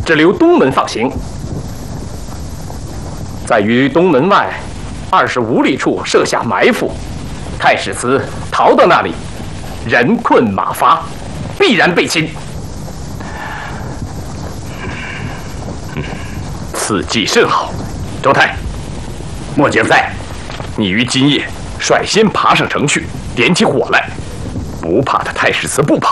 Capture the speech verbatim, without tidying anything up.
只留东门放行。在于东门外二十五里处设下埋伏，太史慈逃到那里，人困马乏，必然被擒。此计甚好，周泰，末将在。你于今夜率先爬上城去，点起火来，不怕他太史慈不跑。